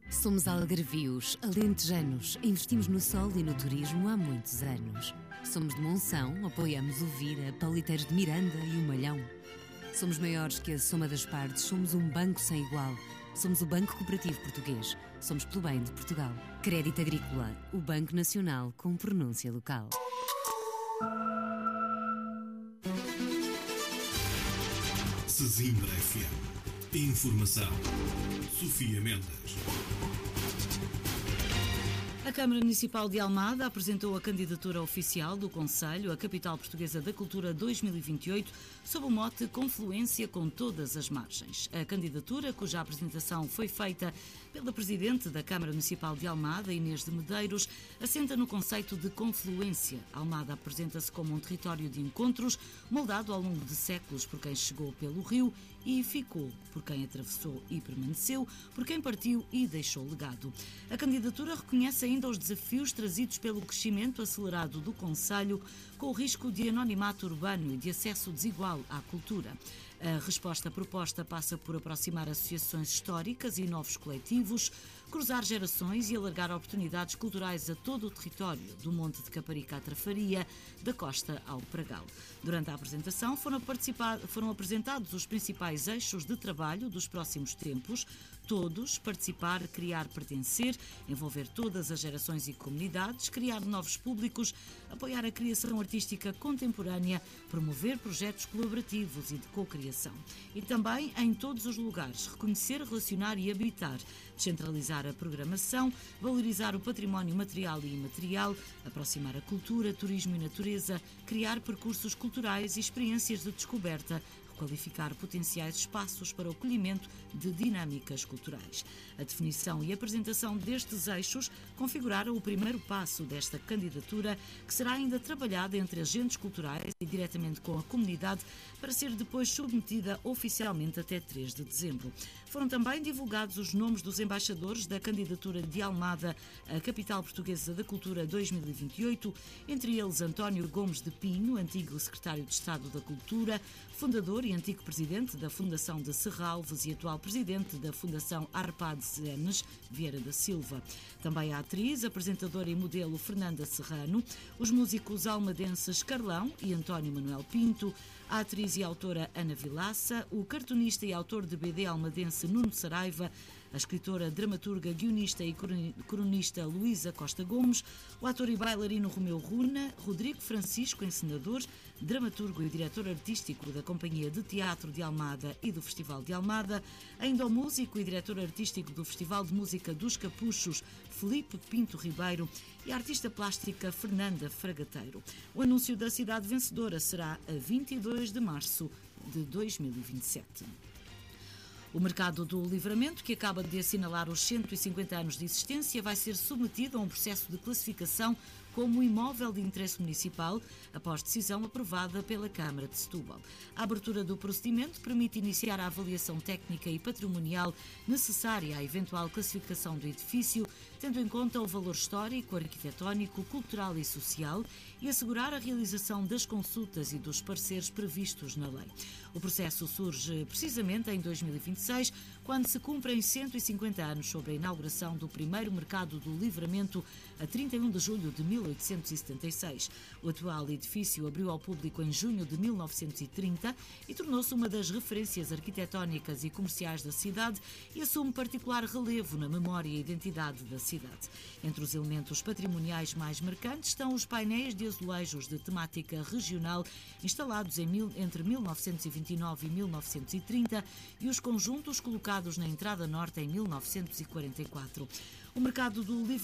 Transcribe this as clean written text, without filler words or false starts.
Somos algarvios, alentejanos, investimos no sol e no turismo há muitos anos. Somos de Monção, apoiamos o Vira, Pauliteiros de Miranda e o Malhão. Somos maiores que a soma das partes, somos um banco sem igual. Somos o Banco Cooperativo Português, somos pelo bem de Portugal. Crédito Agrícola, o Banco Nacional com pronúncia local. Sesimbra FM. Informação. Sofia Mendes. A Câmara Municipal de Almada apresentou a candidatura oficial do Conselho à Capital Portuguesa da Cultura 2028 sob o mote Confluência com todas as margens. A candidatura, cuja apresentação foi feita pela Presidente da Câmara Municipal de Almada, Inês de Medeiros, assenta no conceito de confluência. Almada apresenta-se como um território de encontros, moldado ao longo de séculos por quem chegou pelo rio e ficou, por quem atravessou e permaneceu, por quem partiu e deixou legado. A candidatura reconhece ainda os desafios trazidos pelo crescimento acelerado do concelho, com o risco de anonimato urbano e de acesso desigual à cultura. A resposta proposta passa por aproximar associações históricas e novos coletivos, cruzar gerações e alargar oportunidades culturais a todo o território, do Monte de Caparica à Trafaria, da Costa ao Pragal. Durante a apresentação foram apresentados os principais eixos de trabalho dos próximos tempos, todos: participar, criar, pertencer, envolver todas as gerações e comunidades, criar novos públicos, apoiar a criação artística contemporânea, promover projetos colaborativos e de cocriação. E também, em todos os lugares, reconhecer, relacionar e habitar, descentralizar a programação, valorizar o património material e imaterial, aproximar a cultura, turismo e natureza, criar percursos culturais e experiências de descoberta, qualificar potenciais espaços para o acolhimento de dinâmicas culturais. A definição e apresentação destes eixos configuraram o primeiro passo desta candidatura, que será ainda trabalhada entre agentes culturais e diretamente com a comunidade, para ser depois submetida oficialmente até 3 de dezembro. Foram também divulgados os nomes dos embaixadores da candidatura de Almada à Capital Portuguesa da Cultura 2028, entre eles António Gomes de Pinho, antigo secretário de Estado da Cultura, fundador e antigo presidente da Fundação de Serralves e atual presidente da Fundação Arpad Zenes, Vieira da Silva. Também a atriz, apresentadora e modelo Fernanda Serrano, os músicos almadenses Carlão e António Manuel Pinto, a atriz e autora Ana Vilaça, o cartunista e autor de BD almadense Nuno Saraiva, a escritora, dramaturga, guionista e cronista Luísa Costa Gomes, o ator e bailarino Romeu Runa, Rodrigo Francisco, encenador, dramaturgo e diretor artístico da Companhia de Teatro de Almada e do Festival de Almada, ainda o músico e diretor artístico do Festival de Música dos Capuchos, Felipe Pinto Ribeiro, e a artista plástica Fernanda Fragateiro. O anúncio da cidade vencedora será a 22 de março de 2027. O Mercado do Livramento, que acaba de assinalar os 150 anos de existência, vai ser submetido a um processo de classificação como imóvel de interesse municipal, após decisão aprovada pela Câmara de Setúbal. A abertura do procedimento permite iniciar a avaliação técnica e patrimonial necessária à eventual classificação do edifício, tendo em conta o valor histórico, arquitetónico, cultural e social, e assegurar a realização das consultas e dos pareceres previstos na lei. O processo surge precisamente em 2026, quando se cumprem 150 anos sobre a inauguração do primeiro Mercado do Livramento, a 31 de julho de 1876. O atual edifício abriu ao público em junho de 1930 e tornou-se uma das referências arquitetónicas e comerciais da cidade e assume particular relevo na memória e identidade da cidade. Entre os elementos patrimoniais mais marcantes estão os painéis de azulejos de temática regional instalados entre 1929 e 1930 e os conjuntos colocados na entrada norte em 1944. O Mercado do Livramento